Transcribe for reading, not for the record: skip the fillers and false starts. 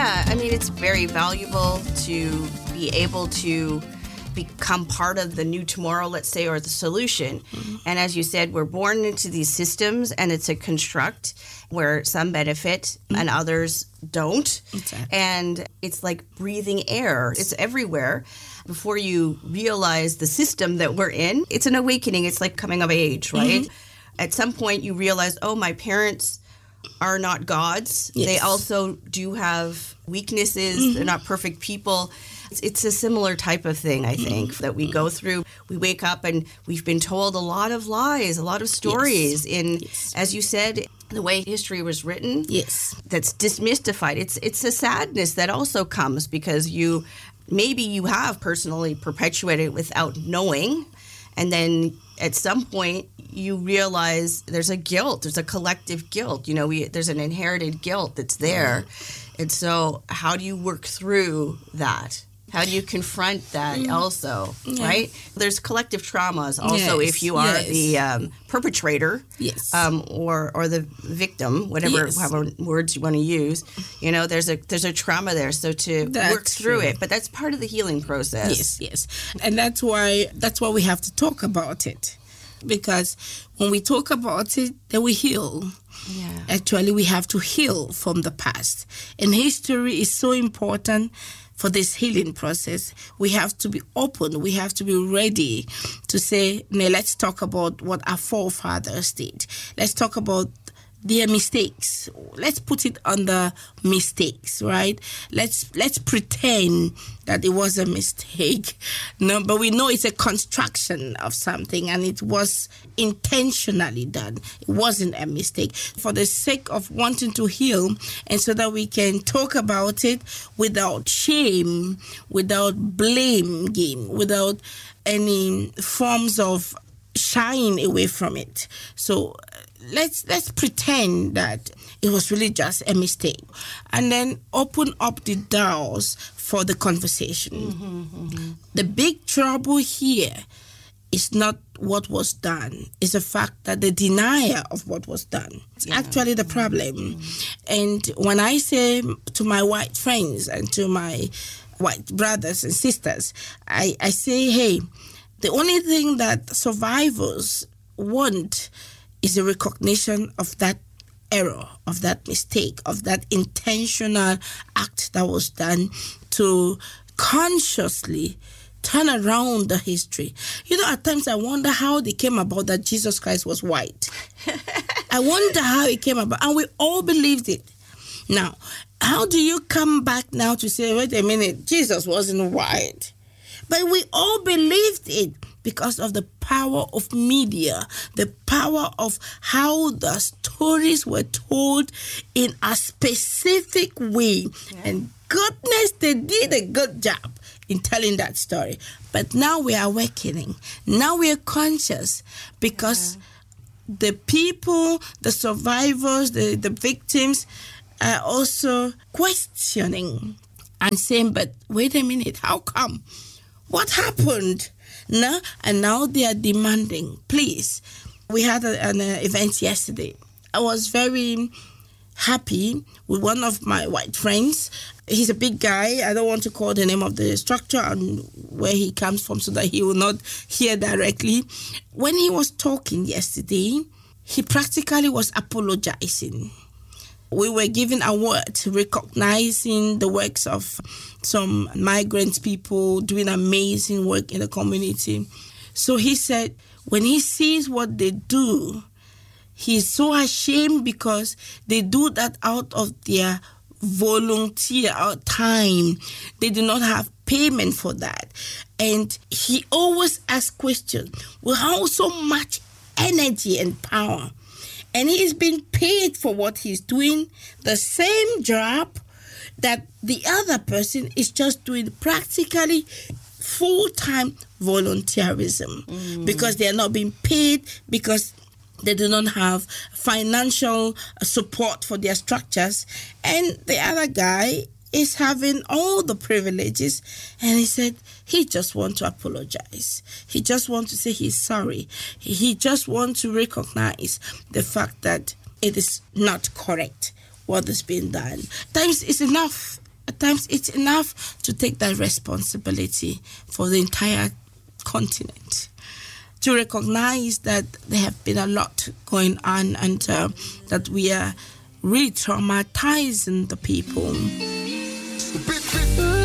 Yeah, I mean, it's very valuable to be able to become part of the new tomorrow, let's say, or the solution. Mm-hmm. And as you said, we're born into these systems, and it's a construct where some benefit and others don't. Exactly. And it's like breathing air. It's everywhere. Before you realize the system that we're in, it's an awakening. It's like coming of age, right? Mm-hmm. At some point, you realize, oh, my parents are not gods. Yes. They also do have weaknesses. Mm-hmm. They're not perfect people. It's a similar type of thing, I think, that we go through. We wake up and we've been told a lot of lies, a lot of stories as you said, the way history was written. Yes. That's dismystified. It's a sadness that also comes because maybe you have personally perpetuated it without knowing, and then at some point you realize there's a guilt, there's a collective guilt. There's an inherited guilt that's there. And so how do you work through that? How do you confront that also, right? There's collective traumas also if you are the perpetrator or the victim, however words you want to use. There's a trauma there, so that's work through it. But that's part of the healing process. Yes. And that's why we have to talk about it. Because when we talk about it, then we heal. Yeah. Actually, we have to heal from the past. And history is so important for this healing process. We have to be open. We have to be ready to say, let's talk about what our forefathers did. Let's talk about their mistakes. Let's put it under mistakes, right? Let's pretend that it was a mistake. No, but we know it's a construction of something and it was intentionally done. It wasn't a mistake. For the sake of wanting to heal and so that we can talk about it without shame, without blame game, without any forms of shying away from it. So let's pretend that it was really just a mistake and then open up the doors for the conversation. Mm-hmm, mm-hmm. The big trouble here is not what was done. It's the fact that the denial of what was done is actually the problem. Mm-hmm. And when I say to my white friends and to my white brothers and sisters, I say, hey, the only thing that survivors want is a recognition of that error, of that mistake, of that intentional act that was done to consciously turn around the history. At times I wonder how they came about that Jesus Christ was white. I wonder how it came about, and we all believed it. Now, how do you come back now to say, wait a minute, Jesus wasn't white? But we all believed it because of the power of media, the power of how the stories were told in a specific way. Yeah. And goodness, they did a good job in telling that story. But now we are awakening. Now we are conscious because the people, the survivors, the victims are also questioning and saying, but wait a minute, how come? What happened? No, and now they are demanding, please. We had an event yesterday. I was very happy with one of my white friends. He's a big guy. I don't want to call the name of the structure and where he comes from so that he will not hear directly. When he was talking yesterday, he practically was apologizing. We were giving awards recognizing the works of some migrant people doing amazing work in the community. So he said, when he sees what they do, he's so ashamed because they do that out of their volunteer time. They do not have payment for that. And he always asks questions, well, how so much energy and power? And he's been paid for what he's doing, the same job that the other person is just doing, practically full-time volunteerism, because they are not being paid, because they do not have financial support for their structures. And the other guy is having all the privileges. And he said he just wants to apologize. He just wants to say he's sorry. He just wants to recognize the fact that it is not correct what is being done. Times it's enough. at times it's enough to take that responsibility for the entire continent, to recognize that there have been a lot going on and that we are re-traumatizing the people.